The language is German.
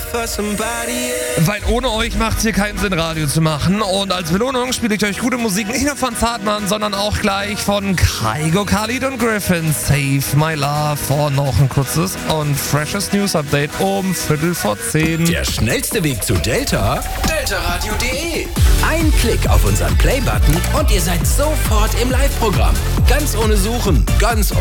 Weil ohne euch macht es hier keinen Sinn, Radio zu machen. Und als Belohnung spiele ich euch gute Musik nicht nur von Zartmann, sondern auch gleich von Kygo, Khalid und Griffin. Save My Love vor noch ein kurzes und freshes News-Update um 9:45. Der schnellste Weg zu Delta? deltaradio.de. Ein Klick auf unseren Play-Button und ihr seid sofort im Live-Programm. Ganz ohne Suchen, ganz